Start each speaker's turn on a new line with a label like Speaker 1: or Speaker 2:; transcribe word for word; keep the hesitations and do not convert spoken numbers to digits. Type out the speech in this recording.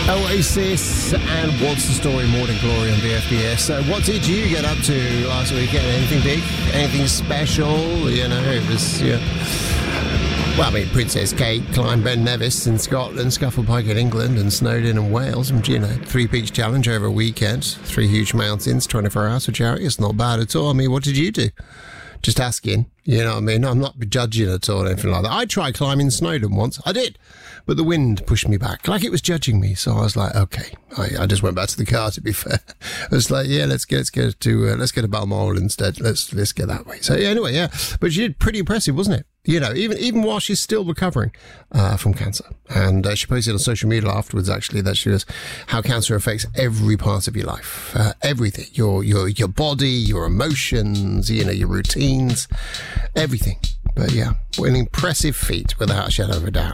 Speaker 1: Oasis and What's the Story, Morning Glory on V F B S. So what did you get up to last weekend? Anything big? Anything special? You know, it was, yeah. Well, I mean, Princess Kate climbed Ben Nevis in Scotland, Scufflepike in England, and Snowdon in Wales. And, you know, Three Peaks Challenge over a weekend. Three huge mountains, twenty-four hours for charity. It's not bad at all. I mean, what did you do? Just asking. You know what I mean? I'm not judging at all or anything like that. I tried climbing Snowdon once. I did. But the wind pushed me back, like it was judging me. So I was like, okay. I, I just went back to the car, to be fair. I was like, yeah, let's get, let's get to, uh, let's get to Balmoral instead. Let's, let's get that way. So yeah, anyway, yeah. But she did pretty impressive, wasn't it? You know, even, even while she's still recovering, uh, from cancer. And, uh, she posted on social media afterwards, actually, that she was, how cancer affects every part of your life. Uh, everything. Your, your, your body, your emotions, you know, your routines, everything. But yeah, an impressive feat without a shadow of a doubt.